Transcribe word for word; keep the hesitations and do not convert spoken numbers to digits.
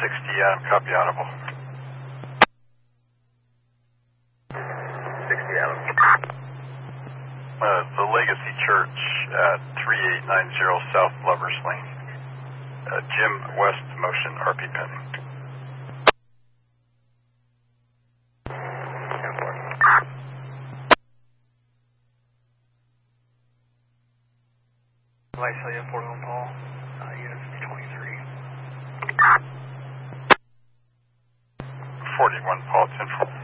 sixty, Adam, copy audible. sixty, Adam. Uh, the Legacy Church at thirty-eight ninety South Lovers Lane. Uh, Jim West, motion, R P pending. Visalia, Fort Home Paul, uh, units twenty-three. forty-one, Paul, ten four.